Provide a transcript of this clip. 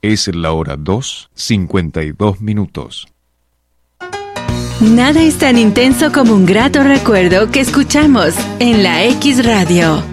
Es la hora 2:52. Nada es tan intenso como un grato recuerdo que escuchamos en la X Radio.